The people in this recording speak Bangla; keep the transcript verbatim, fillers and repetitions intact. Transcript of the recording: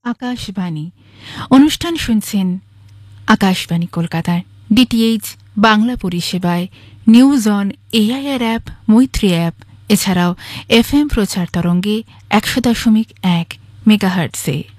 আকাশবাণী অনুষ্ঠান শুনছেন আকাশবাণী কলকাতার ডিটিএইচ বাংলা পরিষেবায় নিউজ অন এআইআর অ্যাপ, মৈত্রী অ্যাপ, এছাড়াও এফএম প্রচার তরঙ্গে একশো দশমিক এক মেগাহার্টসে।